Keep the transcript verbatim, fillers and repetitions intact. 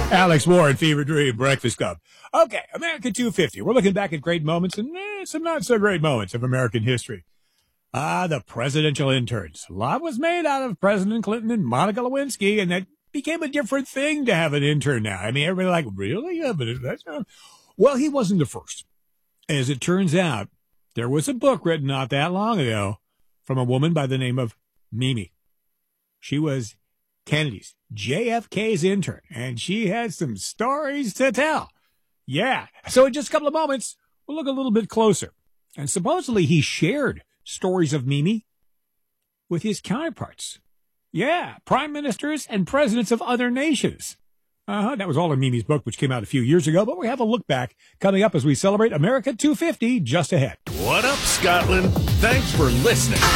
Alex Warren, Fever Dream, Breakfast Club. Okay, America two fifty. We're looking back at great moments and eh, some not so great moments of American history. Ah, the presidential interns. A lot was made out of President Clinton and Monica Lewinsky, and that became a different thing to have an intern now. I mean, everybody like, really? Yeah, but that's not... Well, he wasn't the first. As it turns out, there was a book written not that long ago from a woman by the name of Mimi. She was Kennedy's, J F K's intern, and she had some stories to tell. Yeah. So in just a couple of moments, we'll look a little bit closer. And supposedly he shared stories of Mimi with his counterparts. Yeah, prime ministers and presidents of other nations. Uh-huh. That was all in Mimi's book, which came out a few years ago, but we have a look back coming up as we celebrate America two fifty just ahead. What up, Scotland? Thanks for listening.